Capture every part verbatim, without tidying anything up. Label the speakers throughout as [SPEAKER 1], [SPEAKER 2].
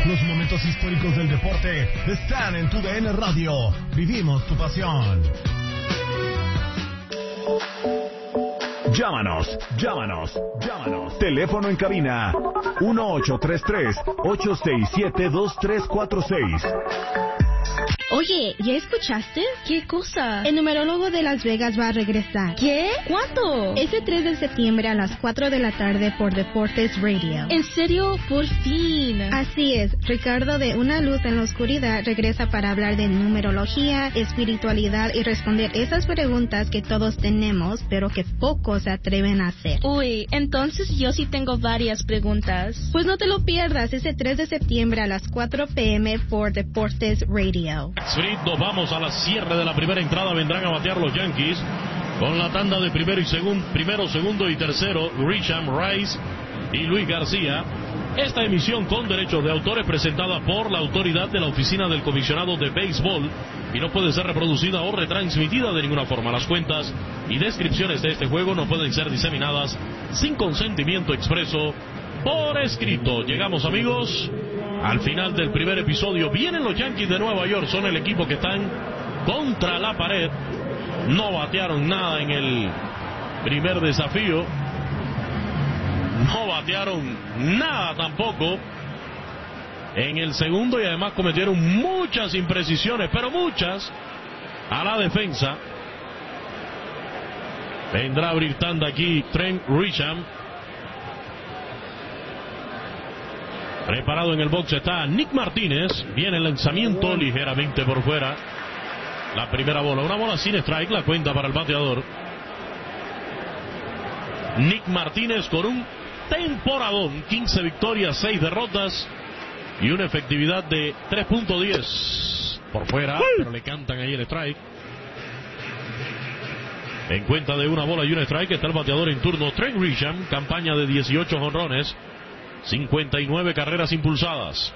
[SPEAKER 1] Los momentos históricos del deporte están en tu D N Radio. Vivimos tu pasión. Llámanos, llámanos, llámanos. Teléfono en cabina uno ocho tres tres, ocho seis siete, dos tres cuatro seis.
[SPEAKER 2] Oye, ¿ya escuchaste? ¿Qué cosa? El numerólogo de Las Vegas va a regresar. ¿Qué? ¿Cuándo? Ese tres de septiembre a las cuatro de la tarde por Deportes Radio. ¿En serio? Por fin. Así es. Ricardo de Una Luz en la Oscuridad regresa para hablar de numerología, espiritualidad y responder esas preguntas que todos tenemos, pero que pocos se atreven a hacer. Uy, entonces yo sí tengo varias preguntas. Pues no te lo pierdas ese tres de septiembre a las cuatro p.m. por Deportes Radio.
[SPEAKER 3] Street, nos vamos a la cierre de la primera entrada. Vendrán a batear los Yankees con la tanda de primero y segundo, primero, segundo y tercero, Grisham, Rice y Luis García. Esta emisión con derechos de autor es presentada por la autoridad de la Oficina del Comisionado de Béisbol y no puede ser reproducida o retransmitida de ninguna forma. Las cuentas y descripciones de este juego no pueden ser diseminadas sin consentimiento expreso por escrito. Llegamos, amigos, al final del primer episodio. Vienen los Yankees de Nueva York, son el equipo que están contra la pared. No batearon nada en el primer desafío. No batearon nada tampoco en el segundo y además cometieron muchas imprecisiones, pero muchas, a la defensa. Vendrá a abrir tanda aquí Trent Grisham. Preparado en el box está Nick Martínez. Viene el lanzamiento ligeramente por fuera. La primera bola, una bola sin strike, la cuenta para el bateador. Nick Martínez con un temporadón, quince victorias, seis derrotas y una efectividad de tres punto diez. Por fuera, pero le cantan ahí el strike. En cuenta de una bola y un strike está el bateador en turno, Trent Grisham, campaña de dieciocho jonrones, cincuenta y nueve carreras impulsadas.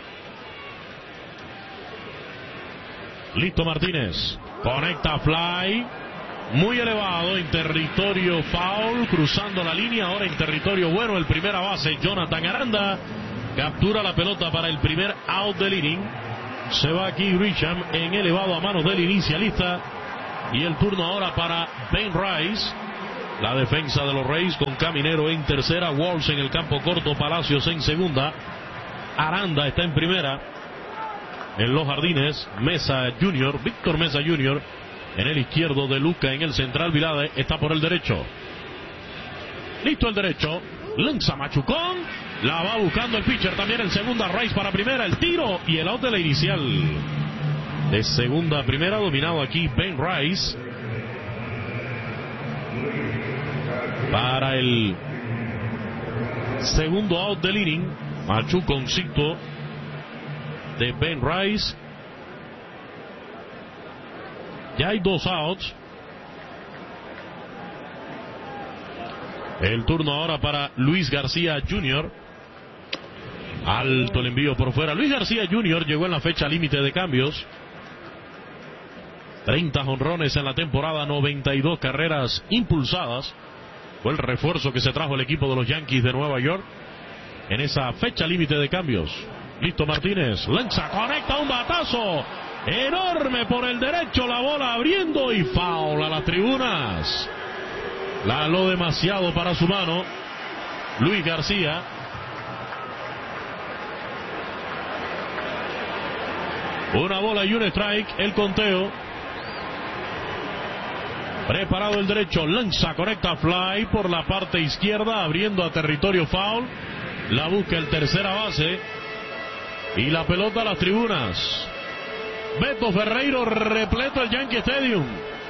[SPEAKER 3] Listo Martínez, conecta fly, muy elevado en territorio foul, cruzando la línea, ahora en territorio bueno el primera base, Jonathan Aranda, captura la pelota para el primer out del inning. Se va aquí Grisham en elevado a manos del inicialista, y el turno ahora para Ben Rice. La defensa de los Rays con Caminero en tercera, Walsh en el campo corto, Palacios en segunda, Aranda está en primera. En los jardines, Mesa Junior, Víctor Mesa Junior en el izquierdo, De Luca en el central, Vilade está por el derecho. Listo el derecho, lanza machucón, la va buscando el pitcher también en segunda, Rice para primera, el tiro y el out de la inicial. De segunda a primera, dominado aquí Ben Rice. Para el segundo out del inning, machuconcito de Ben Rice. Ya hay dos outs. El turno ahora para Luis García junior Alto el envío por fuera. Luis García junior llegó en la fecha límite de cambios. treinta jonrones en la temporada, noventa y dos carreras impulsadas. Fue el refuerzo que se trajo el equipo de los Yankees de Nueva York en esa fecha límite de cambios. Listo Martínez, lanza, conecta un batazo enorme por el derecho, la bola abriendo y foul a las tribunas. La aló demasiado para su mano Luis García. Una bola y un strike, el conteo. Preparado el derecho, lanza, conecta fly por la parte izquierda, abriendo a territorio foul. La busca el tercera base y la pelota a las tribunas. Beto Ferreiro, repleto el Yankee Stadium.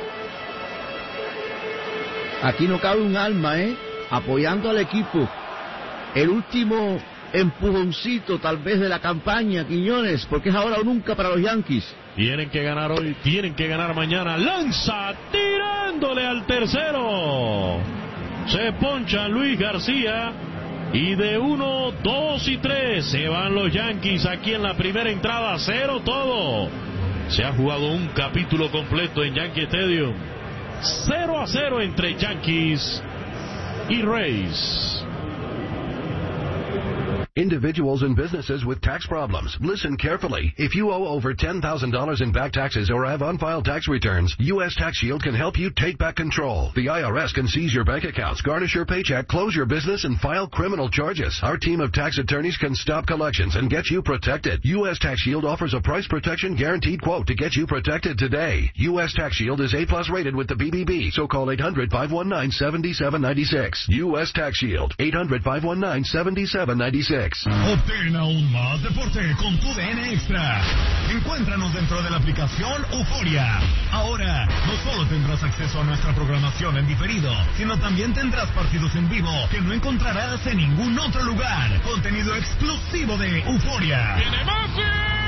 [SPEAKER 4] Aquí no cabe un alma, ¿eh? Apoyando al equipo. El último empujoncito tal vez de la campaña, Quiñones, porque es ahora o nunca para los Yankees.
[SPEAKER 3] Tienen que ganar hoy, tienen que ganar mañana. Lanza, tirándole al tercero. Se poncha Luis García. Y de uno, dos y tres se van los Yankees aquí en la primera entrada. Cero todo. Se ha jugado un capítulo completo en Yankee Stadium. Cero a cero entre Yankees y Rays.
[SPEAKER 5] Individuals and businesses with tax problems. Listen carefully. If you owe over ten thousand dollars in back taxes or have unfiled tax returns, U S Tax Shield can help you take back control. The I R S can seize your bank accots, garnish your paycheck, close your business, and file criminal charges. Our team of tax attorneys can stop collections and get you protected. U S Tax Shield offers a price protection guaranteed quote to get you protected today. U S Tax Shield is A plus rated with the B B B, so call eight hundred, five one nine, seven seven nine six. U S Tax Shield, eight hundred, five one nine, seven seven nine six.
[SPEAKER 1] Obtén aún más deporte con tu D N Extra. Encuéntranos dentro de la aplicación Euforia. Ahora, no solo tendrás acceso a nuestra programación en diferido, sino también tendrás partidos en vivo que no encontrarás en ningún otro lugar. Contenido exclusivo de Euforia.
[SPEAKER 3] ¡Viene Messi!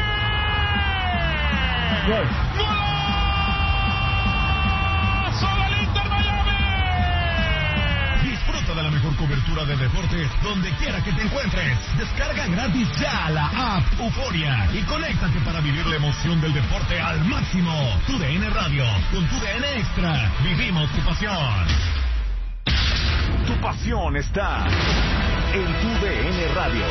[SPEAKER 1] ¡Gol! Disfruta de la mejor cobertura de deportes donde quiera que te encuentres. Descarga gratis ya la app Euforia y conéctate para vivir la emoción del deporte al máximo. Tu D N Radio, con tu D N Extra, vivimos tu pasión.
[SPEAKER 6] Tu pasión está en tu D N Radio.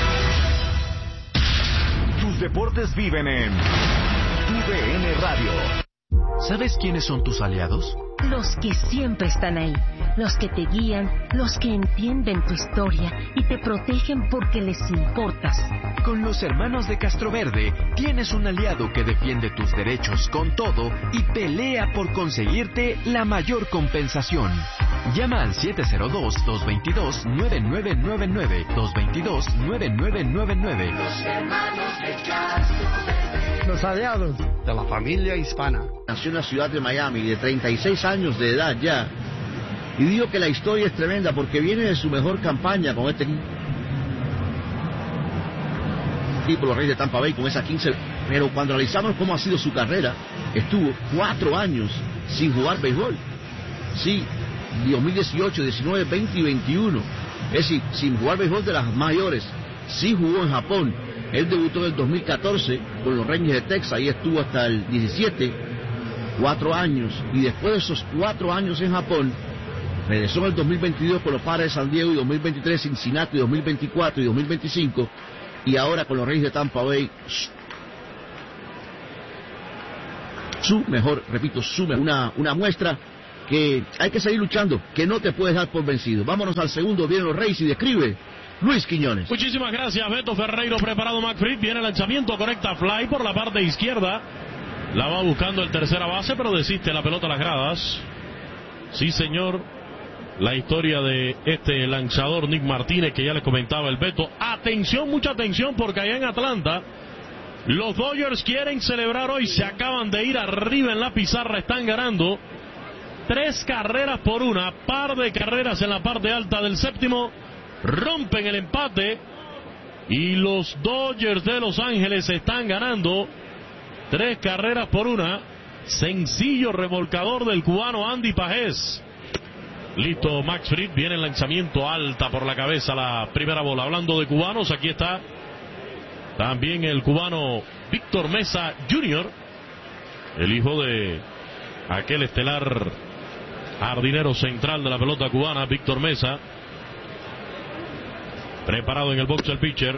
[SPEAKER 6] Tus deportes viven en tu D N Radio.
[SPEAKER 7] ¿Sabes quiénes son tus aliados?
[SPEAKER 8] Los que siempre están ahí, los que te guían, los que entienden tu historia y te protegen porque les importas.
[SPEAKER 7] Con los hermanos de Castroverde tienes un aliado que defiende tus derechos con todo y pelea por conseguirte la mayor compensación. Llama al siete cero dos, dos dos dos, nueve nueve nueve nueve, dos dos dos, nueve nueve nueve nueve.
[SPEAKER 9] Los hermanos de Castroverde.
[SPEAKER 4] Los aliados de la familia hispana. Nació en la ciudad de Miami, de treinta y seis años de edad ya, y digo que la historia es tremenda porque viene de su mejor campaña con este equipo, los Reyes de Tampa Bay, con esa quince, pero cuando analizamos cómo ha sido su carrera, estuvo cuatro años sin jugar béisbol. Sí, dos mil dieciocho, diecinueve, veinte y veintiuno, es decir, sin jugar béisbol de las mayores. Sí jugó en Japón. Él debutó en el dos mil catorce con los Rangers de Texas, ahí estuvo hasta el diecisiete, cuatro años, y después de esos cuatro años en Japón, regresó en el dos mil veintidós con los Padres de San Diego, y dos mil veintitrés Cincinnati, dos mil veinticuatro y dos mil veinticinco, y ahora con los Reyes de Tampa Bay, su mejor, repito, su mejor, una, una muestra que hay que seguir luchando, que no te puedes dar por vencido. Vámonos al segundo, vienen los Reyes y describe Luis Quiñones.
[SPEAKER 3] Muchísimas gracias, Beto Ferreiro. Preparado McFreed. Viene el lanzamiento, conecta fly por la parte izquierda. La va buscando el tercera base, pero desiste la pelota a las gradas. Sí, señor. La historia de este lanzador Nick Martínez, que ya les comentaba el Beto. Atención, mucha atención, porque allá en Atlanta los Dodgers quieren celebrar hoy. Se acaban de ir arriba en la pizarra. Están ganando tres carreras por una. Par de carreras en la parte alta del séptimo. Rompen el empate y los Dodgers de Los Ángeles están ganando tres carreras por una. Sencillo remolcador del cubano Andy Pajés. Listo Max Fried, viene el lanzamiento, alta por la cabeza la primera bola. Hablando de cubanos, aquí está también el cubano Víctor Mesa junior, el hijo de aquel estelar jardinero central de la pelota cubana, Víctor Mesa. Preparado en el box el pitcher.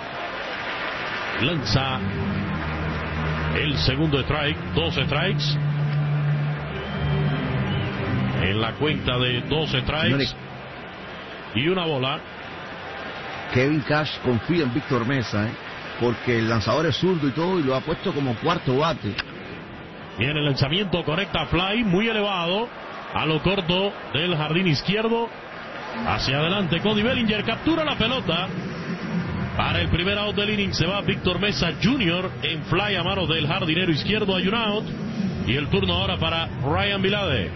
[SPEAKER 3] Lanza el segundo strike. Dos strikes. En la cuenta de dos strikes. Y una bola.
[SPEAKER 4] Kevin Cash confía en Víctor Mesa, ¿eh? porque el lanzador es zurdo y todo, y lo ha puesto como cuarto bate.
[SPEAKER 3] Viene el lanzamiento, conecta fly, muy elevado, a lo corto del jardín izquierdo. Hacia adelante, Cody Bellinger captura la pelota. Para el primer out del inning se va Víctor Mesa junior en fly a manos del jardinero izquierdo. Hay un out. Y el turno ahora para Ryan Vilade.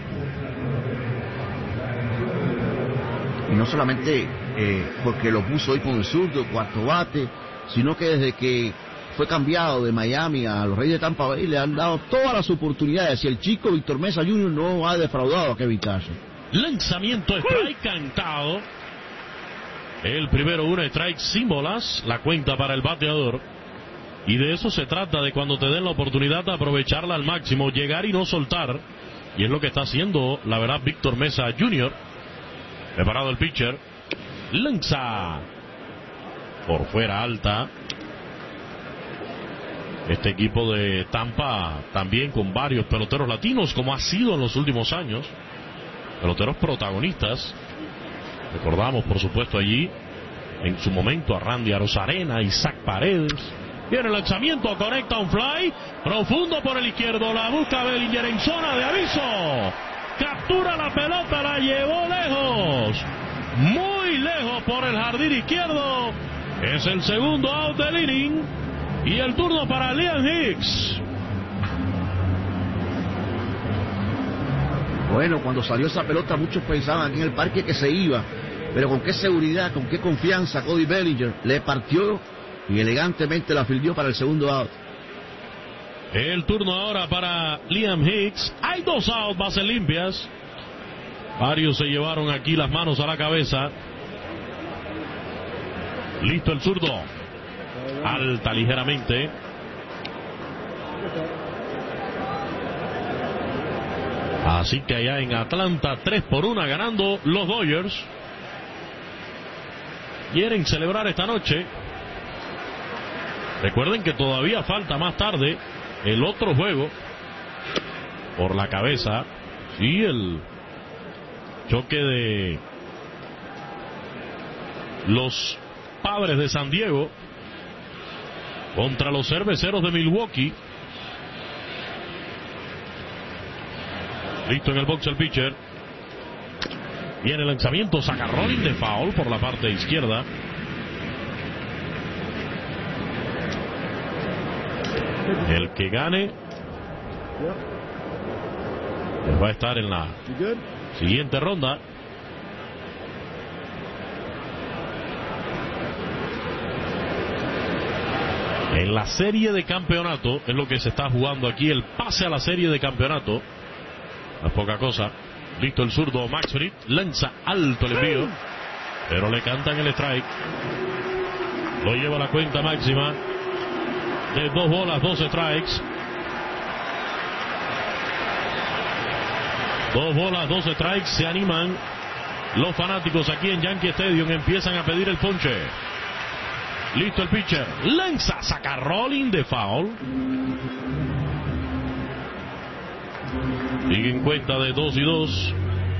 [SPEAKER 4] Y no solamente eh, porque lo puso hoy con el zurdo, cuarto bate, sino que desde que fue cambiado de Miami a los Reyes de Tampa Bay le han dado todas las oportunidades. Y el chico Víctor Mesa junior no ha defraudado a Kevin Cash.
[SPEAKER 3] Lanzamiento, strike cantado. El primero, un strike sin bolas. La cuenta para el bateador. Y de eso se trata, de cuando te den la oportunidad de aprovecharla al máximo, llegar y no soltar. Y es lo que está haciendo, la verdad, Víctor Mesa junior Preparado el pitcher. Lanza. por fuera alta. Este equipo de Tampa también con varios peloteros latinos, como ha sido en los últimos años. Peloteros protagonistas. Recordamos, por supuesto, allí en su momento a Randy Arozarena, Isaac Paredes. Viene el lanzamiento, conecta un fly profundo por el izquierdo, la busca Bellinger en zona de aviso. Captura la pelota, la llevó lejos, muy lejos por el jardín izquierdo. Es el segundo out del inning y el turno para Liam Hicks.
[SPEAKER 4] Bueno, cuando salió esa pelota muchos pensaban aquí en el parque que se iba, pero con qué seguridad, con qué confianza Cody Bellinger le partió y elegantemente la fildió para el segundo out.
[SPEAKER 3] El turno ahora para Liam Hicks. Hay dos outs, bases limpias. Varios se llevaron aquí las manos a la cabeza. Listo el zurdo. Alta ligeramente. Así que allá en Atlanta, tres por uno ganando los Dodgers. Quieren celebrar esta noche. Recuerden que todavía falta más tarde el otro juego por la cabeza. Sí, el choque de los Padres de San Diego contra los Cerveceros de Milwaukee. Listo en el box el pitcher. Viene el lanzamiento, saca rolling de foul por la parte izquierda. El que gane va a estar en la siguiente ronda. En la serie de campeonato es lo que se está jugando aquí, el pase a la serie de campeonato. No es poca cosa. Listo el zurdo Max Fried, lanza alto el envío, pero le cantan el strike. Lo lleva a la cuenta máxima de dos bolas, dos strikes. Dos bolas, dos strikes. Se animan los fanáticos aquí en Yankee Stadium, empiezan a pedir el ponche. Listo el pitcher, lanza, saca rolling de foul. Sigue en cuenta de dos y dos.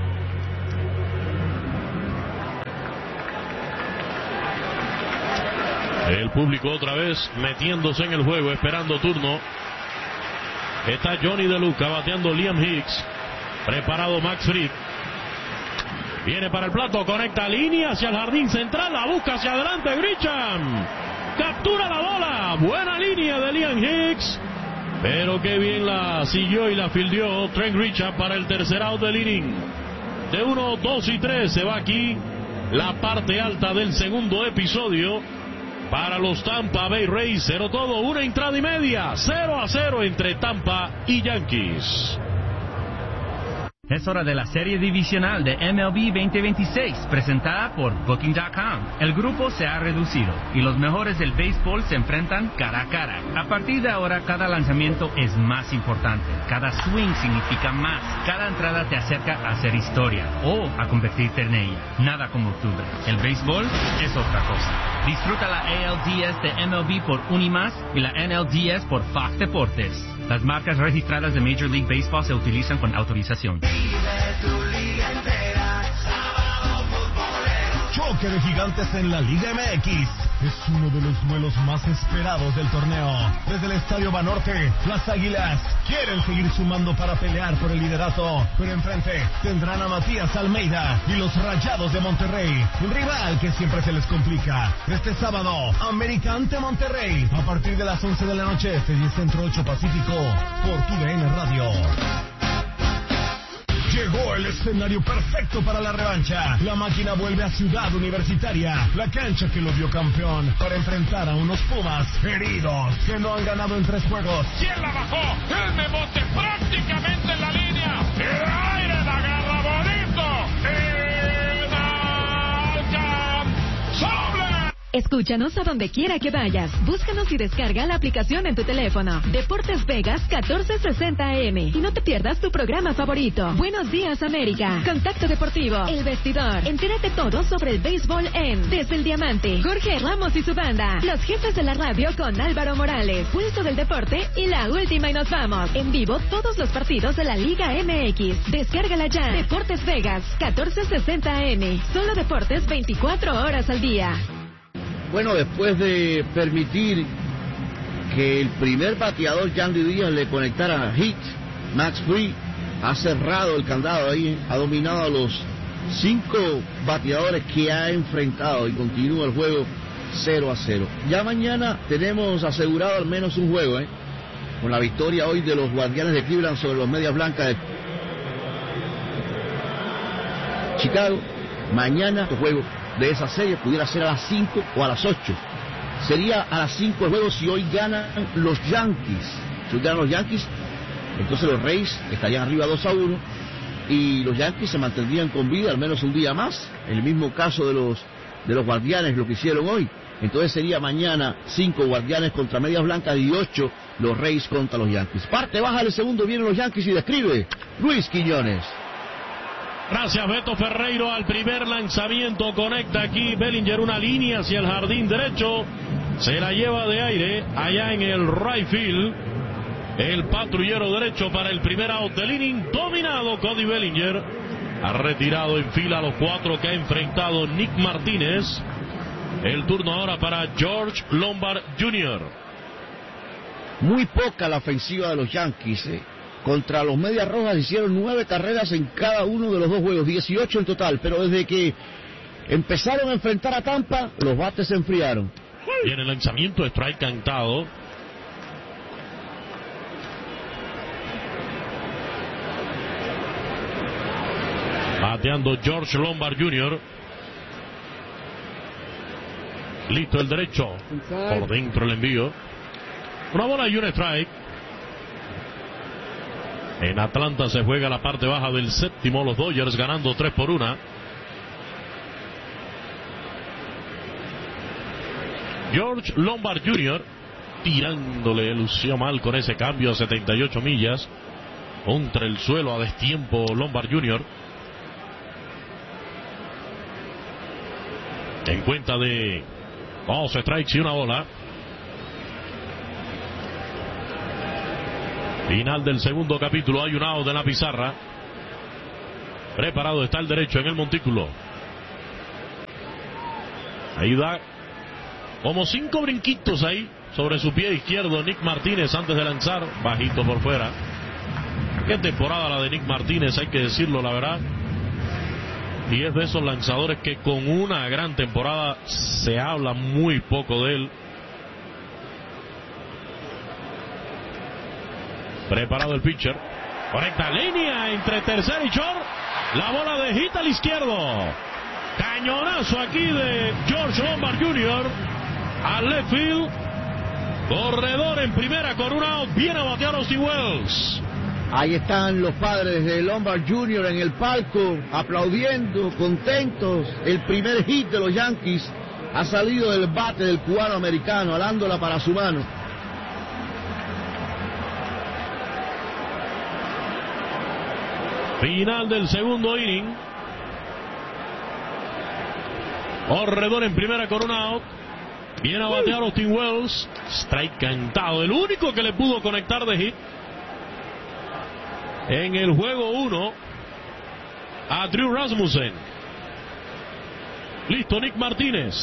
[SPEAKER 3] El público otra vez metiéndose en el juego, esperando turno. Está Johnny De Luca bateando Liam Hicks. Preparado Max Fried. Viene para el plato, conecta línea hacia el jardín central, la busca hacia adelante Grisham. Captura la bola. Buena línea de Liam Hicks. Pero qué bien la siguió y la fildió Trent Grisham para el tercer out del inning. De uno, dos y tres se va aquí la parte alta del segundo episodio para los Tampa Bay Rays. Cero todo, una entrada y media. Cero a cero entre Tampa y Yankees.
[SPEAKER 10] Es hora de la serie divisional de M L B veinte veintiséis, presentada por Booking punto com. El grupo se ha reducido y los mejores del béisbol se enfrentan cara a cara. A partir de ahora, cada lanzamiento es más importante. Cada swing significa más. Cada entrada te acerca a hacer historia o a convertirte en ella. Nada como octubre. El béisbol es otra cosa. Disfruta la A L D S de M L B por Unimas y la N L D S por Fox Deportes. Las marcas registradas de Major League Baseball se utilizan con autorización.
[SPEAKER 1] Choque de gigantes en la Liga M X. Es uno de los duelos más esperados del torneo. Desde el Estadio Banorte, las Águilas quieren seguir sumando para pelear por el liderato. Pero enfrente tendrán a Matías Almeida y los Rayados de Monterrey. Un rival que siempre se les complica. Este sábado, América ante Monterrey. A partir de las once de la noche, seis Centro ocho Pacífico, por Tu D N Radio. Llegó el escenario perfecto para la revancha. La máquina vuelve a Ciudad Universitaria, la cancha que lo vio campeón, para enfrentar a unos Pumas heridos que no han ganado en tres juegos.
[SPEAKER 11] ¿Quién la bajó? El Memote prácticamente en la línea. El aire la agarra bonito. Inalcanzable.
[SPEAKER 12] Escúchanos a donde quiera que vayas. Búscanos y descarga la aplicación en tu teléfono. Deportes Vegas catorce sesenta A M. Y no te pierdas tu programa favorito. Buenos días, América. Contacto Deportivo. El Vestidor. Entérate todo sobre el béisbol en Desde el Diamante. Jorge Ramos y su banda. Los jefes de la radio con Álvaro Morales. Pulso del deporte y la última y nos vamos. En vivo todos los partidos de la Liga M X. Descárgala ya. Deportes Vegas catorce sesenta A M. Solo deportes veinticuatro horas al día.
[SPEAKER 4] Bueno, después de permitir que el primer bateador, Yandy Díaz, le conectara a hit, Max Fried ha cerrado el candado ahí, ha dominado a los cinco bateadores que ha enfrentado y continúa el juego cero a cero. Ya mañana tenemos asegurado al menos un juego, ¿eh? Con la victoria hoy de los Guardianes de Cleveland sobre los Medias Blancas de Chicago. Mañana el juego de esa serie pudiera ser a las cinco o a las ocho. Sería a las cinco el juego si hoy ganan los Yankees. Si hoy ganan los Yankees, entonces los Rays estarían arriba dos a uno y los Yankees se mantendrían con vida al menos un día más. El mismo caso de los de los Guardianes, lo que hicieron hoy. Entonces sería mañana cinco Guardianes contra Medias Blancas y ocho los Rays contra los Yankees. Parte baja del segundo, vienen los Yankees y describe Luis Quiñones.
[SPEAKER 3] Gracias, Beto Ferreiro. Al primer lanzamiento conecta aquí Bellinger una línea hacia el jardín derecho. Se la lleva de aire allá en el right field. El patrullero derecho para el primer out del inning. Dominado Cody Bellinger. Ha retirado en fila a los cuatro que ha enfrentado Nick Martínez. El turno ahora para George Lombard junior
[SPEAKER 4] Muy poca la ofensiva de los Yankees, ¿eh? Contra los Medias Rojas hicieron nueve carreras en cada uno de los dos juegos, dieciocho en total, pero desde que empezaron a enfrentar a Tampa, los bates se enfriaron.
[SPEAKER 3] Viene el lanzamiento, strike cantado. Bateando George Lombard junior Listo el derecho. Por dentro el envío. Una bola y un strike. En Atlanta se juega la parte baja del séptimo. Los Dodgers ganando tres por una. George Lombard junior tirándole, lució mal con ese cambio a setenta y ocho millas. Contra el suelo a destiempo Lombard junior En cuenta de dos strikes y una bola. Final del segundo capítulo. Hay un out de la pizarra. Preparado está el derecho en el montículo. Ahí da como cinco brinquitos ahí sobre su pie izquierdo Nick Martínez antes de lanzar. Bajito por fuera. Qué temporada la de Nick Martínez, hay que decirlo la verdad. Y es de esos lanzadores que con una gran temporada se habla muy poco de él. Preparado el pitcher. Conecta línea entre tercer y short. La bola de hit al izquierdo. Cañonazo aquí de George Lombard junior al left field. Corredor en primera con un out. Viene a batear Austin Wells.
[SPEAKER 4] Ahí están los padres de Lombard junior en el palco, aplaudiendo, contentos. El primer hit de los Yankees ha salido del bate del cubano americano, alándola para su mano.
[SPEAKER 3] Final del segundo inning. Corredor en primera con un out. Viene a batear Austin Wells. Strike cantado. El único que le pudo conectar de hit en el juego uno a Drew Rasmussen. Listo Nick Martínez.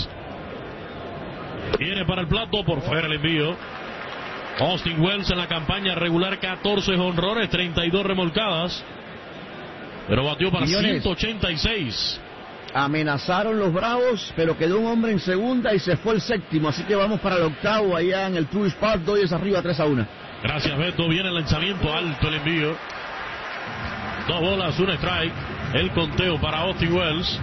[SPEAKER 3] Viene para el plato, por fuera el envío. Austin Wells en la campaña regular, catorce jonrones, treinta y dos remolcadas. Pero batió para
[SPEAKER 4] Millones.
[SPEAKER 3] ciento ochenta y seis.
[SPEAKER 4] Amenazaron los Bravos, pero quedó un hombre en segunda y se fue el séptimo. Así que vamos para el octavo allá en el Truist Park. Dodgers arriba tres a uno.
[SPEAKER 3] Gracias, Beto. Viene el lanzamiento alto, el envío. Dos bolas, un strike. El conteo para Austin Wells.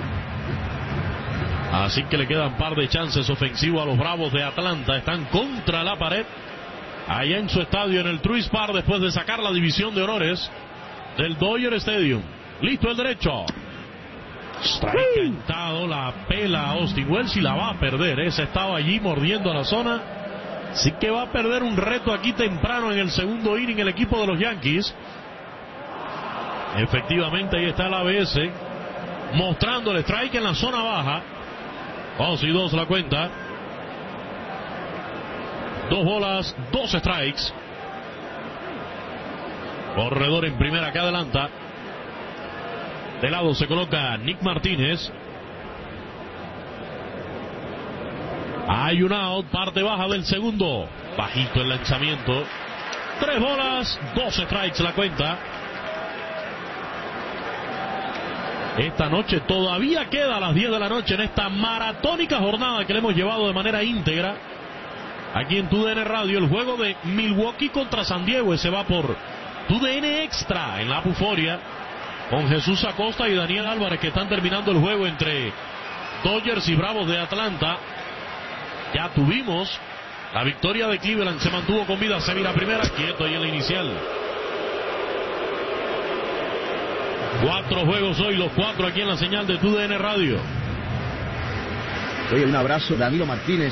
[SPEAKER 3] Así que le quedan par de chances ofensivos a los Bravos de Atlanta. Están contra la pared allá en su estadio en el Truist Park después de sacar la división de honores del Dodger Stadium. Listo el derecho. Strike cantado, la pela Austin Wells y la va a perder. Ese estaba allí mordiendo la zona. Así que va a perder un reto aquí temprano en el segundo inning el equipo de los Yankees. Efectivamente, ahí está el A B S mostrando el strike en la zona baja. Dos y dos la cuenta. Dos bolas, dos strikes. Corredor en primera que adelanta. De lado se coloca Nick Martínez. Hay un out, parte baja del segundo. Bajito el lanzamiento. Tres bolas, dos strikes la cuenta. Esta noche todavía queda a las diez de la noche en esta maratónica jornada que le hemos llevado de manera íntegra. Aquí en Tu D N Radio, el juego de Milwaukee contra San Diego. Ese va por Tu D N Extra en la Puforia. Con Jesús Acosta y Daniel Álvarez, que están terminando el juego entre Dodgers y Bravos de Atlanta. Ya tuvimos la victoria de Cleveland, se mantuvo con vida, se mira primera, quieto ahí en la inicial. Cuatro juegos hoy, los cuatro aquí en la señal de Tu D N Radio.
[SPEAKER 4] Oye, un abrazo de Danilo Martínez.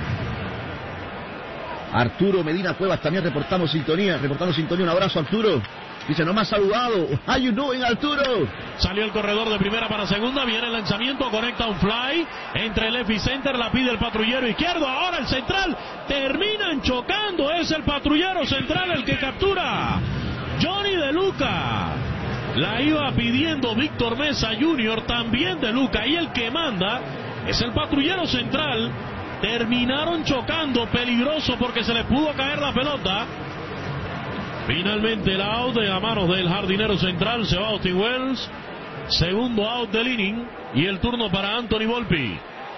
[SPEAKER 4] Arturo Medina Cuevas también reportando sintonía, reportando sintonía, un abrazo Arturo. Dice, no me ha saludado. How you doing, Arturo?
[SPEAKER 3] Salió el corredor de primera para segunda. Viene el lanzamiento, conecta un fly. Entre el left y center, la pide el patrullero izquierdo. Ahora el central. Terminan chocando. Es el patrullero central el que captura. Johnny De Luca. La iba pidiendo Víctor Mesa junior También De Luca. Y el que manda es el patrullero central. Terminaron chocando. Peligroso porque se les pudo caer la pelota. Finalmente el out de a manos del jardinero central. Se va Austin Wells. Segundo out del inning. Y el turno para Anthony Volpi.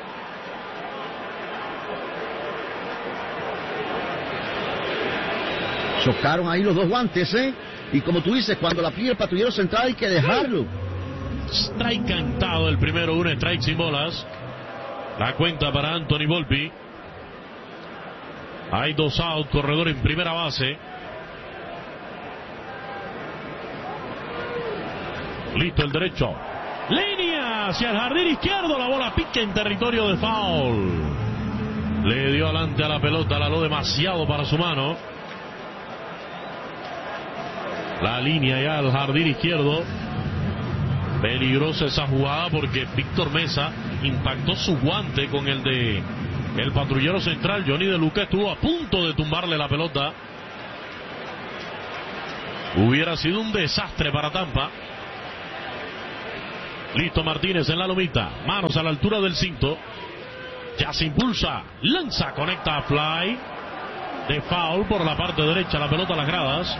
[SPEAKER 4] Chocaron ahí los dos guantes, ¿eh? Y como tú dices, cuando la pide el patrullero central hay que dejarlo.
[SPEAKER 3] Strike cantado el primero, un strike sin bolas. La cuenta para Anthony Volpi. Hay dos out, corredor en primera base. Listo el derecho. Línea hacia el jardín izquierdo. La bola pica en territorio de foul. Le dio adelante a la pelota. La lo demasiado para su mano. La línea ya al jardín izquierdo. Peligrosa esa jugada porque Víctor Mesa impactó su guante con el de el patrullero central. Johnny De Luca estuvo a punto de tumbarle la pelota. Hubiera sido un desastre para Tampa. Listo Martínez en la lomita. Manos a la altura del cinto. Ya se impulsa. Lanza, conecta a fly. De foul por la parte derecha. La pelota a las gradas.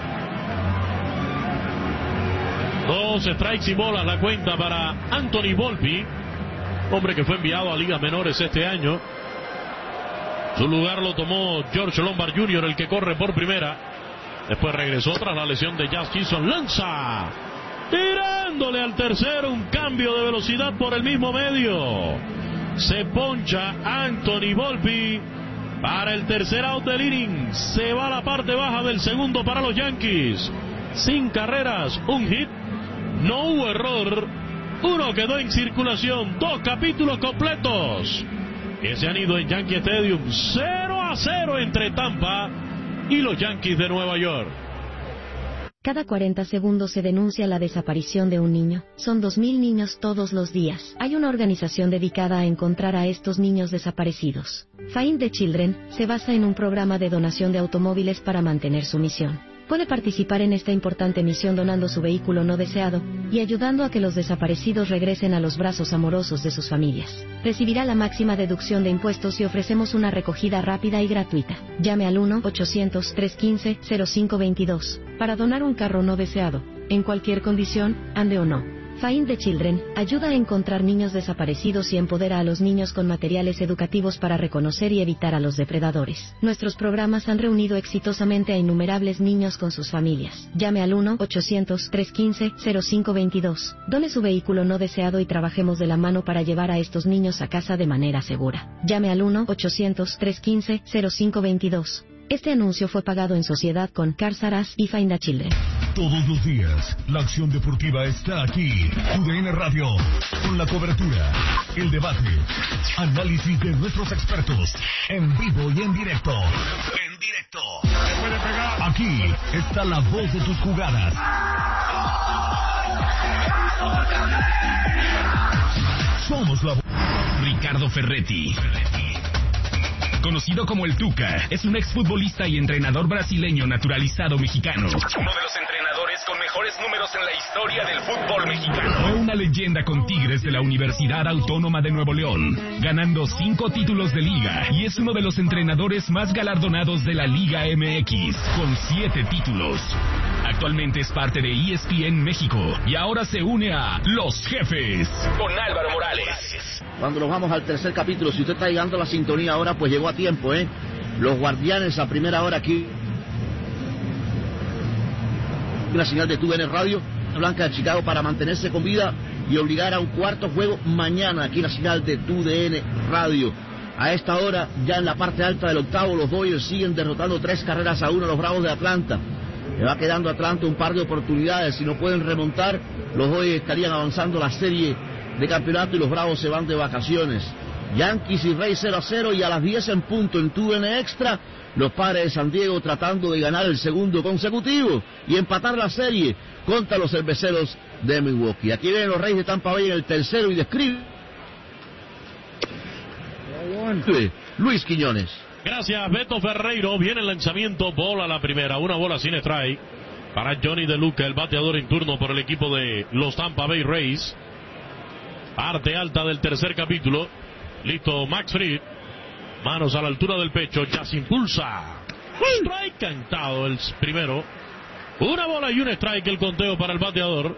[SPEAKER 3] Dos strikes y bolas la cuenta para Anthony Volpi. Hombre que fue enviado a ligas menores este año. Su lugar lo tomó George Lombard junior, el que corre por primera. Después regresó tras la lesión de Jazz Chisholm. Lanza. Tirándole al tercero, un cambio de velocidad por el mismo medio. Se poncha Anthony Volpi para el tercer out del inning. Se va a la parte baja del segundo para los Yankees. Sin carreras, un hit. No hubo error. Uno quedó en circulación. Dos capítulos completos que se han ido en Yankee Stadium. cero a cero entre Tampa y los Yankees de Nueva York.
[SPEAKER 8] Cada cuarenta segundos se denuncia la desaparición de un niño. Son dos mil niños todos los días. Hay una organización dedicada a encontrar a estos niños desaparecidos. Find the Children se basa en un programa de donación de automóviles para mantener su misión. Puede participar en esta importante misión donando su vehículo no deseado y ayudando a que los desaparecidos regresen a los brazos amorosos de sus familias. Recibirá la máxima deducción de impuestos y ofrecemos una recogida rápida y gratuita. Llame al uno ochocientos, trescientos quince, cero cinco veintidós para donar un carro no deseado, en cualquier condición, ande o no. Find the Children ayuda a encontrar niños desaparecidos y empodera a los niños con materiales educativos para reconocer y evitar a los depredadores. Nuestros programas han reunido exitosamente a innumerables niños con sus familias. Llame al uno ochocientos, trescientos quince, cero cinco veintidós. Done su vehículo no deseado y trabajemos de la mano para llevar a estos niños a casa de manera segura. Llame al uno ochocientos, trescientos quince, cero cinco veintidós. Este anuncio fue pagado en sociedad con Cars R Us y Find the Children.
[SPEAKER 1] Todos los días, la acción deportiva está aquí. Tu D N Radio, con la cobertura, el debate, análisis de nuestros expertos, en vivo y en directo. En directo. Aquí está la voz de tus jugadas. Somos la voz.
[SPEAKER 13] Ricardo Ferretti, conocido como el Tuca, es un exfutbolista y entrenador brasileño naturalizado mexicano. Uno de los entrenadores con mejores números en la historia del fútbol mexicano. Fue una leyenda con Tigres de la Universidad Autónoma de Nuevo León, ganando cinco títulos de liga, y es uno de los entrenadores más galardonados de la Liga M X, con siete títulos. Actualmente es parte de E S P N México y ahora se une a Los Jefes con Álvaro Morales.
[SPEAKER 4] Cuando nos vamos al tercer capítulo, si usted está llegando a la sintonía ahora, pues llegó a tiempo, ¿eh? Los Guardianes a primera hora aquí. La señal de Tu D N Radio, Blanca de Chicago, para mantenerse con vida y obligar a un cuarto juego mañana aquí en la señal de Tu D N Radio. A esta hora, ya en la parte alta del octavo, los Dodgers siguen derrotando tres carreras a uno a los Bravos de Atlanta. Le va quedando a Atlanta un par de oportunidades. Si no pueden remontar, los Dodgers estarían avanzando la serie de campeonato y los Bravos se van de vacaciones. Yankees y Reyes cero a cero, y a las diez en punto en Tu D N Extra, los Padres de San Diego tratando de ganar el segundo consecutivo y empatar la serie contra los Cerveceros de Milwaukee. Aquí vienen los Reyes de Tampa Bay en el tercero y describe Luis Quiñones.
[SPEAKER 3] Gracias, Beto Ferreiro. Viene el lanzamiento, bola la primera, una bola sin strike para Johnny De Luca, el bateador en turno por el equipo de los Tampa Bay Rays. Parte alta del tercer capítulo. Listo Max Fried. Manos a la altura del pecho, ya se impulsa. Strike cantado el primero. Una bola y un strike el conteo para el bateador.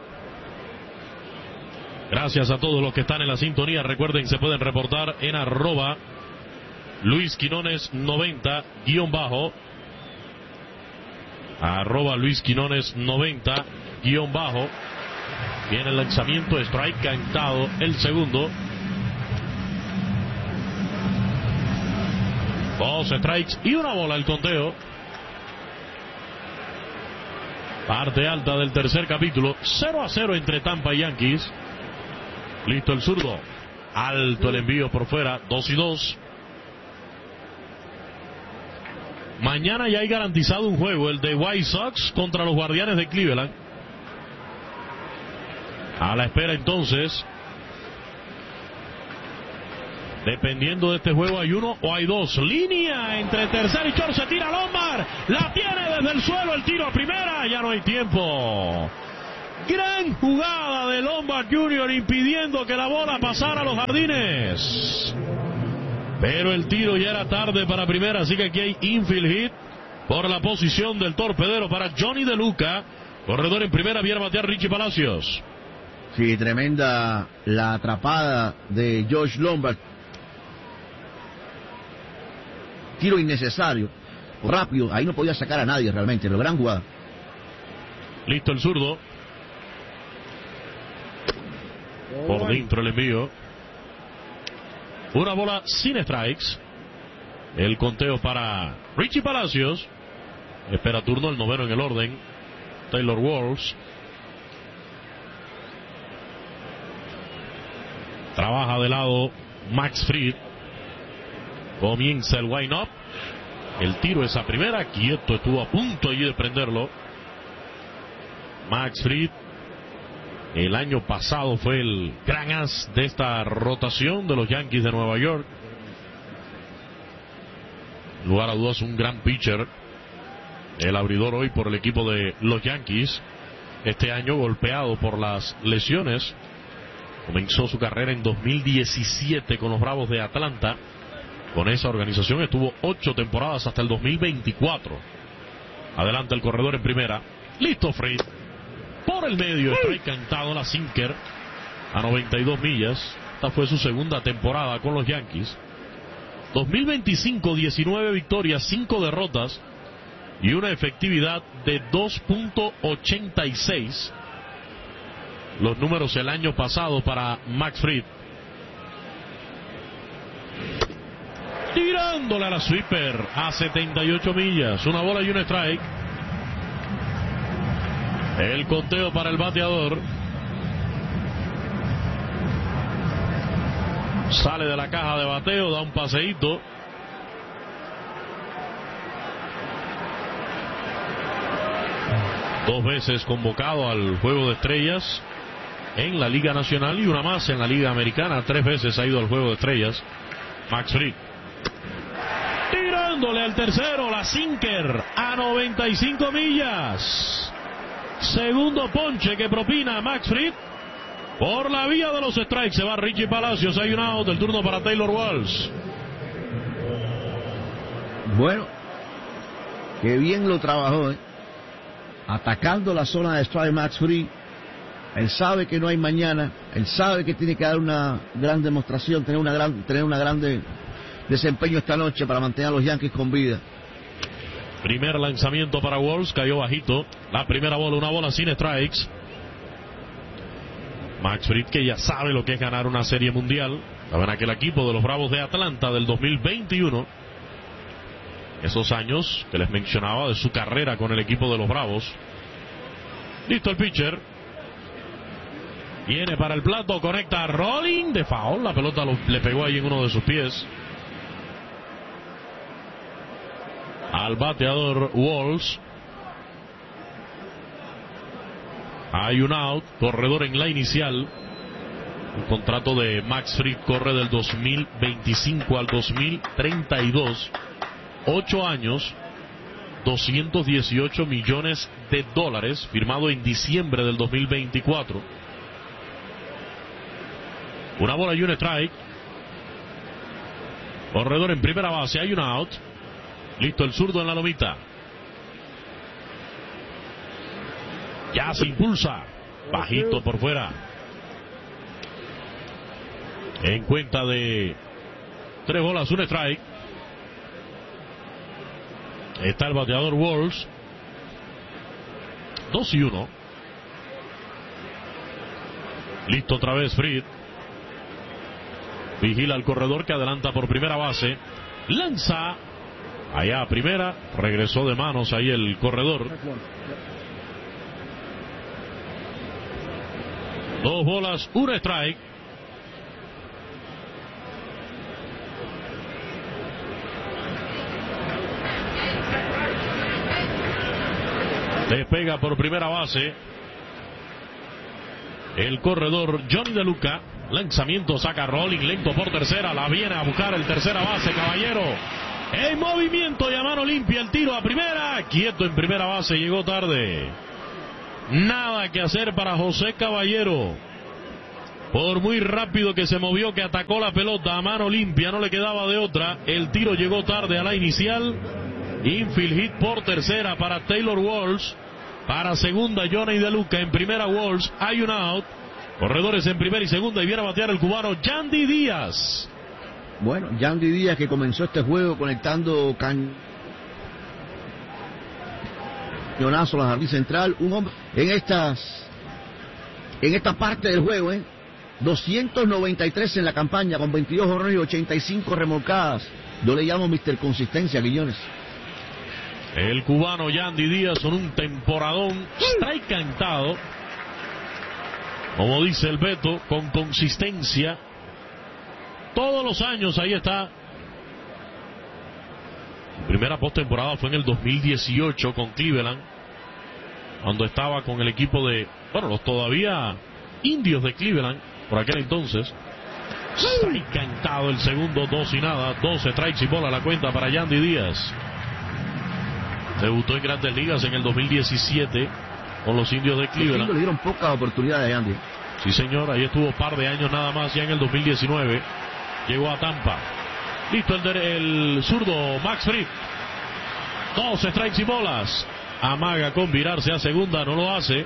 [SPEAKER 3] Gracias a todos los que están en la sintonía. Recuerden, se pueden reportar en arroba Luis Quinones noventa guión bajo. Arroba Luis Quinones noventa guión bajo. Viene el lanzamiento, strike cantado el segundo. Dos strikes y una bola el conteo. Parte alta del tercer capítulo. cero a cero entre Tampa y Yankees. Listo el zurdo. Alto el envío por fuera. dos y dos. Mañana ya hay garantizado un juego, el de White Sox contra los Guardianes de Cleveland. A la espera entonces. Dependiendo de este juego, hay uno o hay dos. Línea entre tercer y short, se tira Lombard. La tiene desde el suelo, el tiro a primera. Ya no hay tiempo. Gran jugada de Lombard junior impidiendo que la bola pasara a los jardines. Pero el tiro ya era tarde para primera, así que aquí hay infield hit por la posición del torpedero para Johnny De Luca. Corredor en primera, viene a batear Richie Palacios.
[SPEAKER 4] Sí, tremenda la atrapada de Josh Lombard. Tiro innecesario, rápido, ahí no podía sacar a nadie realmente, pero gran jugada.
[SPEAKER 3] Listo el zurdo. Por dentro el envío. Una bola sin strikes. El conteo para Richie Palacios. Espera turno, el noveno en el orden, Taylor Walls. Trabaja de lado Max Fried. Comienza el wind-up. El tiro es a primera. Quieto, estuvo a punto allí de prenderlo. Max Fried, el año pasado fue el gran as de esta rotación de los Yankees de Nueva York. En lugar a dudas, un gran pitcher. El abridor hoy por el equipo de los Yankees. Este año golpeado por las lesiones. Comenzó su carrera en dos mil diecisiete con los Bravos de Atlanta. Con esa organización estuvo ocho temporadas hasta el dos mil veinticuatro. Adelanta el corredor en primera. Listo Fried. Por el medio, strike cantado, la sinker a noventa y dos millas. Esta fue su segunda temporada con los Yankees. dos mil veinticinco, diecinueve victorias, cinco derrotas y una efectividad de dos punto ochenta y seis. Los números el año pasado para Max Fried. Tirándole a la sweeper a setenta y ocho millas. Una bola y un strike. El conteo para el bateador. Sale de la caja de bateo, da un paseíto. Dos veces convocado al Juego de Estrellas en la Liga Nacional y una más en la Liga Americana. Tres veces ha ido al Juego de Estrellas Max Fried. Tirándole al tercero, la sinker a noventa y cinco millas. Segundo ponche que propina Max Fried. Por la vía de los strikes se va Richie Palacios. Hay un out, el turno para Taylor Walsh.
[SPEAKER 4] Bueno, qué bien lo trabajó, ¿eh? Atacando la zona de strike Max Fried. Él sabe que no hay mañana. Él sabe que tiene que dar una gran demostración, tener una gran, tener una grande desempeño esta noche para mantener a los Yankees con vida.
[SPEAKER 3] Primer lanzamiento para Walsh, cayó bajito. La primera bola, una bola sin strikes. Max Fried, que ya sabe lo que es ganar una serie mundial. Estaba en aquel equipo de los Bravos de Atlanta del dos mil veintiuno. Esos años que les mencionaba de su carrera con el equipo de los Bravos. Listo el pitcher. Viene para el plato, conecta a Rolling de foul. La pelota lo, le pegó ahí en uno de sus pies al bateador Walsh. Hay un out, corredor en la inicial. El contrato de Max Fried corre del dos mil veinticinco al dos mil treinta y dos. Ocho años, doscientos dieciocho millones de dólares, firmado en diciembre del dos mil veinticuatro. Una bola y un strike. Corredor en primera base, hay un out. Listo el zurdo en la lomita. Ya se impulsa. Bajito por fuera. En cuenta de tres bolas, un strike. Está el bateador Walsh. Dos y uno. Listo otra vez Fried. Vigila al corredor que adelanta por primera base. Lanza. Allá a primera. Regresó de manos ahí el corredor. Dos bolas, un strike. Despega por primera base el corredor Johnny De Luca. Lanzamiento, saca Rolling, lento por tercera. La viene a buscar el tercera base, Caballero. En movimiento y a mano limpia el tiro a primera. Quieto en primera base, llegó tarde. Nada que hacer para José Caballero. Por muy rápido que se movió, que atacó la pelota a mano limpia, no le quedaba de otra. El tiro llegó tarde a la inicial. Infield hit por tercera para Taylor Walsh. Para segunda, Johnny De Luca. En primera, Walsh. Hay un out. Corredores en primera y segunda. Y viene a batear el cubano Yandy Díaz.
[SPEAKER 4] Bueno, Yandy Díaz, que comenzó este juego conectando cañonazo a la jardín central. Un hombre en estas en esta parte del juego, ¿eh? doscientos noventa y tres en la campaña, con veintidós honrones y ochenta y cinco remolcadas. Yo le llamo mister Consistencia, Guillones.
[SPEAKER 3] El cubano Yandy Díaz con un temporadón. Strike cantado. Como dice el Beto, con consistencia. Todos los años, ahí está. La primera postemporada fue en el dos mil dieciocho con Cleveland, cuando estaba con el equipo de, bueno, los todavía indios de Cleveland, por aquel entonces. Strike cantado el segundo, dos y nada. doce strikes y bola la cuenta para Yandy Díaz. Debutó en Grandes Ligas en el dos mil diecisiete con los indios de Cleveland.
[SPEAKER 4] Le dieron pocas oportunidades a Yandy.
[SPEAKER 3] Sí, señor, ahí estuvo un par de años nada más. Ya en el dos mil diecinueve llegó a Tampa. Listo el, el zurdo Max Fried. Dos strikes y bolas. Amaga con virarse a segunda, no lo hace.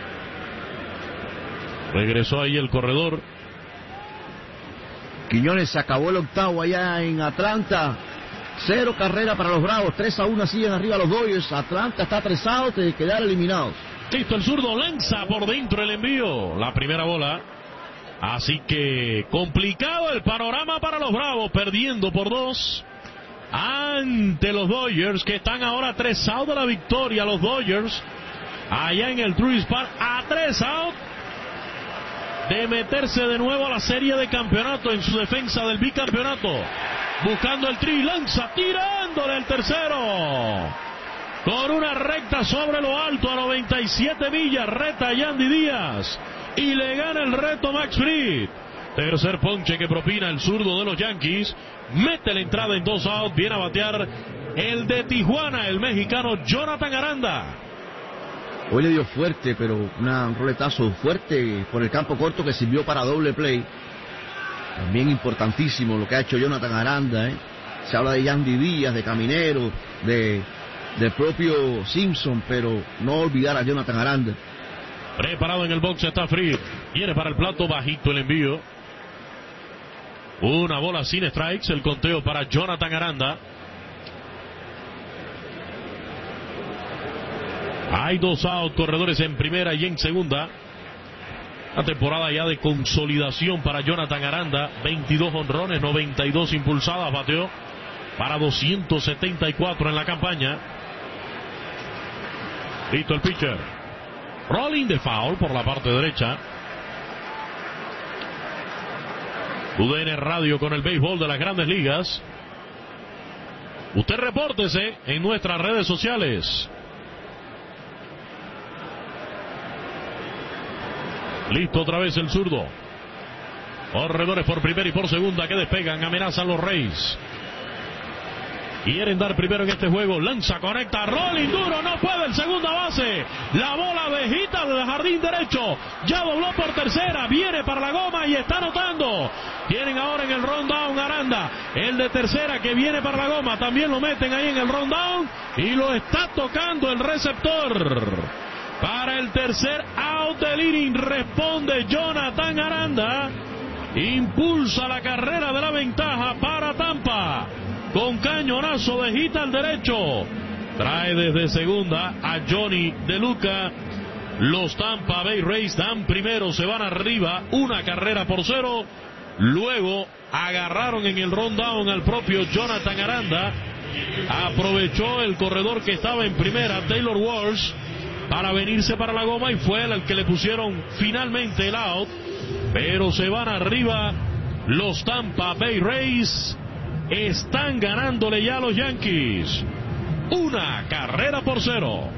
[SPEAKER 3] Regresó ahí el corredor.
[SPEAKER 4] Quiñones, se acabó el octavo allá en Atlanta. Cero carrera para los Bravos. tres a uno siguen arriba los Dodgers. Atlanta está apresado de quedar eliminados.
[SPEAKER 3] Listo el zurdo, lanza por dentro el envío. La primera bola. Así que complicado el panorama para los Bravos, perdiendo por dos ante los Dodgers, que están ahora tres out de la victoria. Los Dodgers allá en el Truist Park, a tres out de meterse de nuevo a la serie de campeonato en su defensa del bicampeonato. Buscando el tri, lanza, tirándole el tercero. Con una recta sobre lo alto a noventa y siete millas, reta Yandy Díaz. Y le gana el reto Max Fried. Tercer ponche que propina el zurdo de los Yankees. Mete la entrada en dos outs. Viene a batear el de Tijuana, el mexicano Jonathan Aranda.
[SPEAKER 4] Hoy le dio fuerte, pero una, un roletazo fuerte por el campo corto que sirvió para doble play. También importantísimo lo que ha hecho Jonathan Aranda, ¿eh? Se habla de Yandy Díaz, de Caminero, de del propio Simpson, pero no olvidar a Jonathan Aranda.
[SPEAKER 3] Preparado en el box está Fried. Viene para el plato, bajito el envío. Una bola sin strikes, el conteo para Jonathan Aranda. Hay dos out, corredores en primera y en segunda. Una temporada ya de consolidación para Jonathan Aranda. veintidós honrones, noventa y dos impulsadas, bateó para doscientos setenta y cuatro en la campaña. Listo el pitcher. Rolling de foul por la parte derecha. U D N Radio con el béisbol de las Grandes Ligas. Usted repórtese en nuestras redes sociales. Listo otra vez el zurdo. Corredores por primera y por segunda que despegan, amenazan los Rays. Quieren dar primero en este juego. Lanza, conecta, rolling duro, no puede el segunda base. La bola bejita del jardín derecho. Ya dobló por tercera, viene para la goma y está anotando. Tienen ahora en el rundown Aranda. El de tercera que viene para la goma. También lo meten ahí en el rundown. Y lo está tocando el receptor. Para el tercer out del inning responde Jonathan Aranda. Impulsa la carrera de la ventaja para Tampa. Con cañonazo de hit al derecho. Trae desde segunda a Johnny De Luca. Los Tampa Bay Rays dan primero, se van arriba, una carrera por cero. Luego agarraron en el rundown al propio Jonathan Aranda. Aprovechó el corredor que estaba en primera, Taylor Walsh, para venirse para la goma y fue él el que le pusieron finalmente el out. Pero se van arriba los Tampa Bay Rays. Están ganándole ya a los Yankees. Una carrera por cero.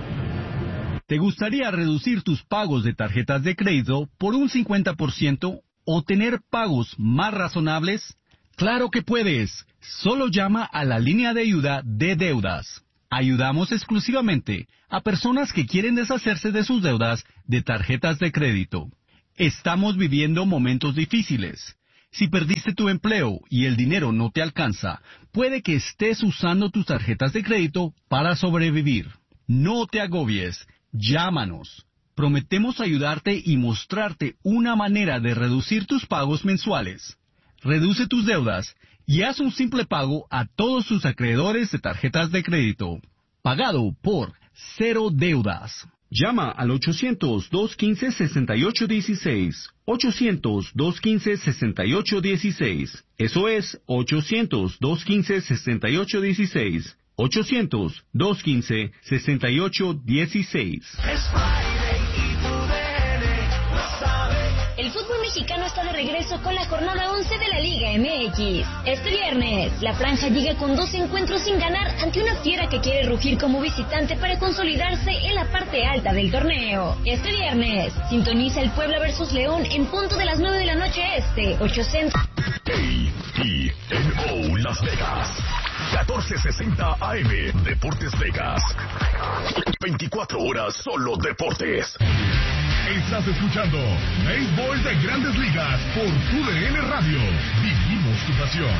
[SPEAKER 14] ¿Te gustaría reducir tus pagos de tarjetas de crédito por un cincuenta por ciento o tener pagos más razonables? ¡Claro que puedes! Solo llama a la línea de ayuda de deudas. Ayudamos exclusivamente a personas que quieren deshacerse de sus deudas de tarjetas de crédito. Estamos viviendo momentos difíciles. Si perdiste tu empleo y el dinero no te alcanza, puede que estés usando tus tarjetas de crédito para sobrevivir. No te agobies, llámanos. Prometemos ayudarte y mostrarte una manera de reducir tus pagos mensuales. Reduce tus deudas y haz un simple pago a todos tus acreedores de tarjetas de crédito. Pagado por Cero Deudas. Llama al ochocientos, dos quince, sesenta y ocho dieciséis. ochocientos, dos quince, sesenta y ocho dieciséis. Eso es ochocientos, dos quince, sesenta y ocho dieciséis. ochocientos, dos quince, sesenta y ocho dieciséis.
[SPEAKER 15] El fútbol mexicano está de regreso con la jornada once de la Liga M X. Este viernes, la franja llega con dos encuentros sin ganar ante una fiera que quiere rugir como visitante para consolidarse en la parte alta del torneo. Este viernes, sintoniza el Puebla versus León en punto de las nueve de la noche este, ochocientos.
[SPEAKER 6] A T N O Las Vegas. catorce sesenta A M, Deportes Vegas. veinticuatro horas solo deportes.
[SPEAKER 1] Estás escuchando Béisbol de Grandes Ligas por U D N Radio. Vivimos tu pasión.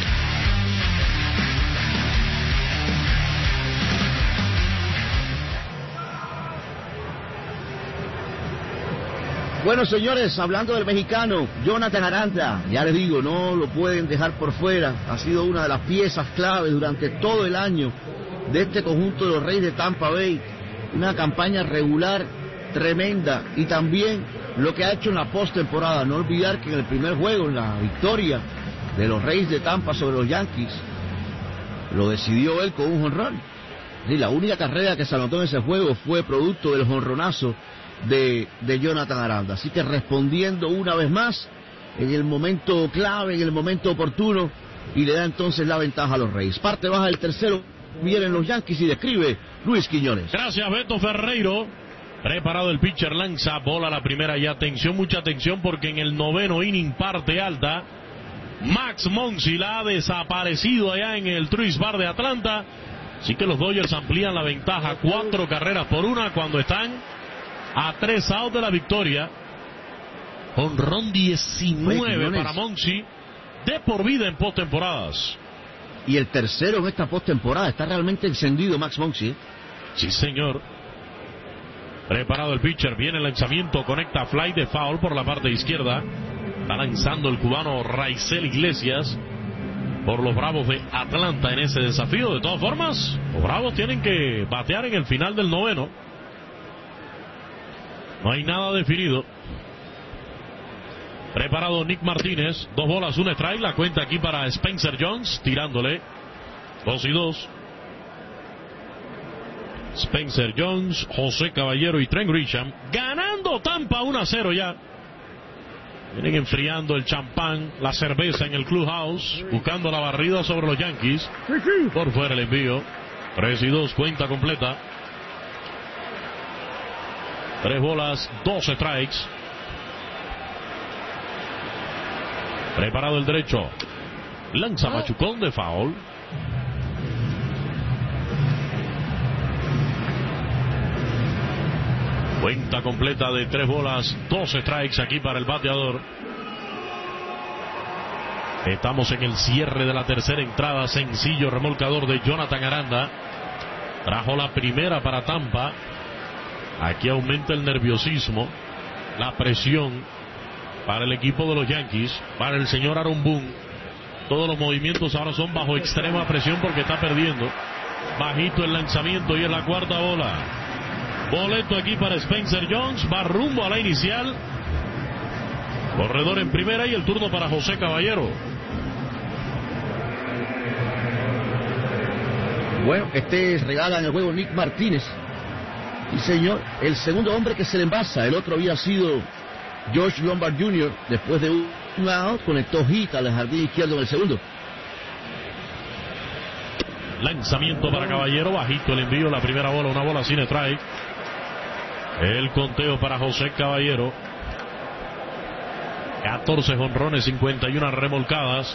[SPEAKER 4] Bueno, señores, hablando del mexicano, Jonathan Aranda, ya les digo, no lo pueden dejar por fuera. Ha sido una de las piezas clave durante todo el año de este conjunto de los Reyes de Tampa Bay. Una campaña regular tremenda y también lo que ha hecho en la postemporada. No olvidar que en el primer juego, en la victoria de los Reyes de Tampa sobre los Yankees, lo decidió él con un jonrón. Sí, la única carrera que se anotó en ese juego fue producto del jonronazo de, de Jonathan Aranda. Así que respondiendo una vez más en el momento clave, en el momento oportuno, y le da entonces la ventaja a los Reyes. Parte baja del tercero, vienen los Yankees y describe Luis Quiñones.
[SPEAKER 3] Gracias, Beto Ferreiro. Preparado el pitcher, lanza bola a la primera y atención, mucha atención, porque en el noveno inning, parte alta, Max Muncy la ha desaparecido allá en el Truist Bar de Atlanta. Así que los Dodgers amplían la ventaja, cuatro carreras por una cuando están a tres outs de la victoria. Jonrón diecinueve para Muncy, de por vida en postemporadas.
[SPEAKER 4] Y el tercero en esta postemporada, está realmente encendido Max Muncy. ¿eh?
[SPEAKER 3] Sí, señor. Preparado el pitcher, viene el lanzamiento, conecta fly de foul por la parte izquierda. Está lanzando el cubano Raisel Iglesias por los Bravos de Atlanta en ese desafío. De todas formas, los Bravos tienen que batear en el final del noveno. No hay nada definido. Preparado Nick Martínez, dos bolas, un strike, la cuenta aquí para Spencer Jones, tirándole, dos y dos. Spencer Jones, José Caballero y Trent Grisham, ganando Tampa uno a cero ya. Vienen enfriando el champán, la cerveza en el clubhouse, buscando la barrida sobre los Yankees. Por fuera el envío, tres y dos, cuenta completa. Tres bolas, dos strikes. Preparado el derecho, lanza machucón de foul. Cuenta completa de tres bolas, dos strikes aquí para el bateador. Estamos en el cierre de la tercera entrada. Sencillo remolcador de Jonathan Aranda. Trajo la primera para Tampa. Aquí aumenta el nerviosismo, la presión para el equipo de los Yankees, para el señor Aaron Boone. Todos los movimientos ahora son bajo extrema presión porque está perdiendo. Bajito el lanzamiento y es la cuarta bola. Boleto aquí para Spencer Jones, va rumbo a la inicial. Corredor en primera y el turno para José Caballero.
[SPEAKER 4] Bueno, este regala en el juego Nick Martínez. Y señor, el segundo hombre que se le envasa. El otro había sido George Lombard junior Después de un out, conectó hit al jardín izquierdo en el segundo.
[SPEAKER 3] Lanzamiento para Caballero, bajito el envío, la primera bola, una bola sin strike. El conteo para José Caballero. catorce jonrones, cincuenta y una remolcadas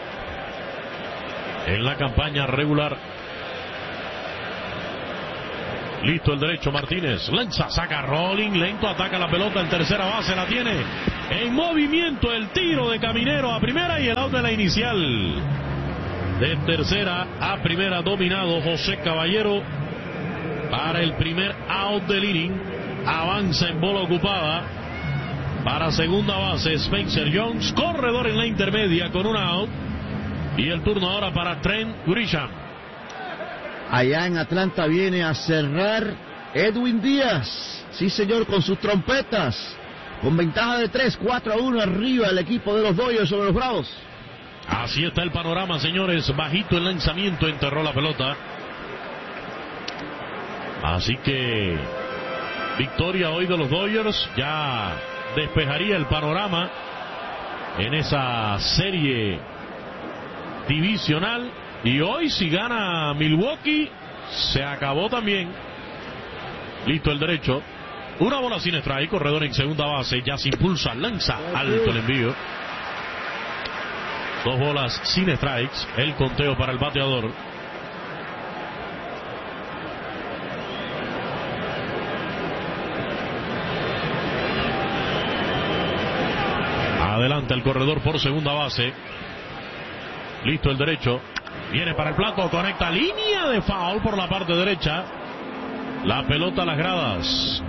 [SPEAKER 3] en la campaña regular. Listo el derecho, Martínez lanza, saca rolling, lento, ataca la pelota en tercera base, la tiene en movimiento, el tiro de Caminero a primera y el out de la inicial. De tercera a primera dominado José Caballero para el primer out del inning. Avanza en bola ocupada para segunda base Spencer Jones, corredor en la intermedia con un out, y el turno ahora para Trent Grisham.
[SPEAKER 4] Allá en Atlanta viene a cerrar Edwin Díaz. Sí, señor, con sus trompetas. Con ventaja de tres, cuatro a uno arriba el equipo de los Dodgers sobre los Bravos.
[SPEAKER 3] Así está el panorama, señores. Bajito el lanzamiento, enterró la pelota. Así que victoria hoy de los Dodgers. Ya despejaría el panorama en esa serie divisional. Y hoy si gana Milwaukee, se acabó también. Listo el derecho. Una bola sin strike, corredor en segunda base. Ya se impulsa, lanza, alto el envío. Dos bolas sin strikes. El conteo para el bateador. Adelante el corredor por segunda base. Listo el derecho. Viene para el plato, conecta línea de foul por la parte derecha. La pelota a las gradas.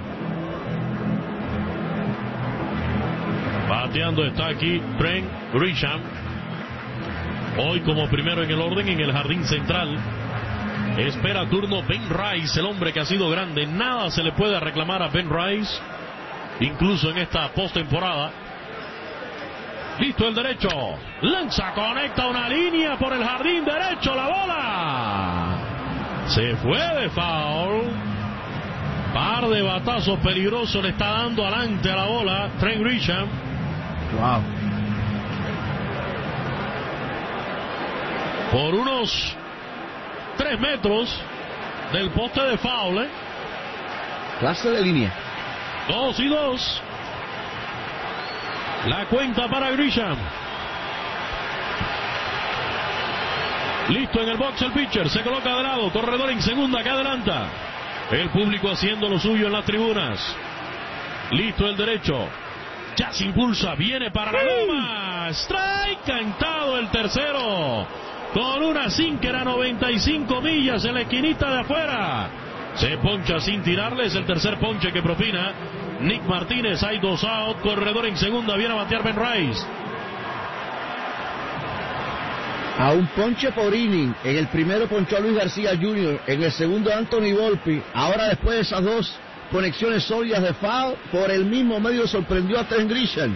[SPEAKER 3] Bateando está aquí Trent Grisham. Hoy como primero en el orden en el jardín central. Espera turno Ben Rice, el hombre que ha sido grande. Nada se le puede reclamar a Ben Rice, incluso en esta postemporada. Listo el derecho. Lanza, conecta una línea por el jardín derecho. La bola Se fue de foul. Par de batazos peligrosos le está dando adelante a la bola Trent Grisham.
[SPEAKER 4] Wow.
[SPEAKER 3] Por unos tres metros del poste de foul. ¿eh?
[SPEAKER 4] Clase de línea.
[SPEAKER 3] Dos y dos. La cuenta para Grisham. Listo en el box el pitcher. Se coloca de lado. Corredor en segunda que adelanta. El público haciendo lo suyo en las tribunas. Listo el derecho. Ya se impulsa. Viene para la goma. Strike. Cantado el tercero. Con una sinker a noventa y cinco millas en la esquinita de afuera. Se poncha sin tirarle. Es el tercer ponche que propina Nick Martínez. Hay dos out. Corredor en segunda. Viene a batear Ben Rice.
[SPEAKER 4] A un ponche por inning. En el primero ponchó a Luis García junior En el segundo Anthony Volpi. Ahora, después de esas dos conexiones sólidas de foul, por el mismo medio sorprendió a Trent Grisham.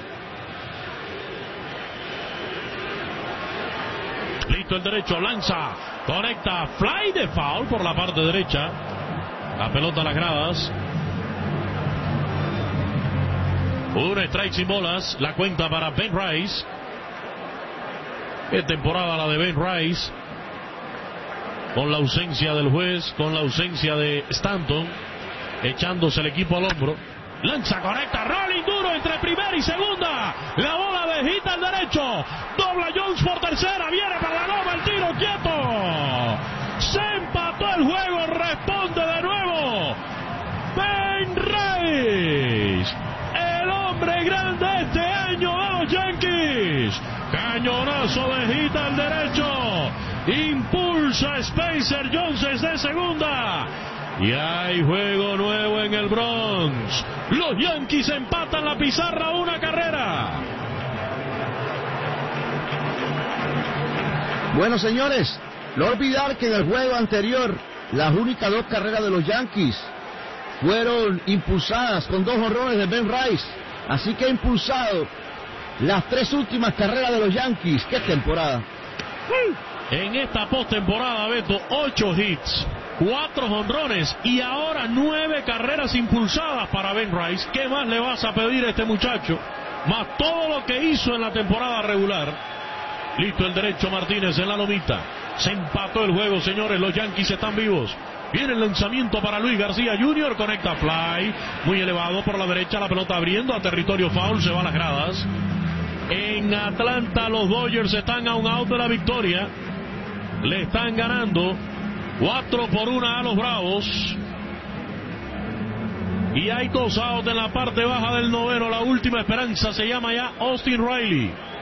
[SPEAKER 3] Listo el derecho, lanza, conecta, fly de foul por la parte derecha. La pelota a las gradas. Un strike sin bolas. La cuenta para Ben Rice. Qué temporada la de Ben Rice. Con la ausencia del juez, con la ausencia de Stanton, echándose el equipo al hombro. Lanza, conecta, rolling duro entre primera y segunda. La bola bajita al derecho. Dobla Jones por tercera. Viene para la goma, el tiro quieto. Se empató el juego. Responde de nuevo Ben Rice, el hombre grande este año de los Yankees. Cañonazo bajita al derecho. Impulsa Spencer Jones desde segunda. Y hay juego nuevo en el Bronx. Los Yankees empatan la pizarra, una carrera.
[SPEAKER 4] Bueno, señores, no olvidar que en el juego anterior las únicas dos carreras de los Yankees fueron impulsadas con dos honrones de Ben Rice. Así que ha impulsado las tres últimas carreras de los Yankees. ¡Qué temporada!
[SPEAKER 3] En esta postemporada, Beto, ocho hits, cuatro jonrones y ahora nueve carreras impulsadas para Ben Rice. ¿Qué más le vas a pedir a este muchacho? Más todo lo que hizo en la temporada regular. Listo el derecho, Martínez en la lomita. Se empató el juego, señores. Los Yankees están vivos. Viene el lanzamiento para Luis García junior Conecta fly. Muy elevado por la derecha. La pelota abriendo a territorio foul. Se va a las gradas. En Atlanta los Dodgers están a un out de la victoria. Le están ganando cuatro por una a los Bravos. Y hay dos outs en la parte baja del noveno. La última esperanza se llama ya Austin Riley.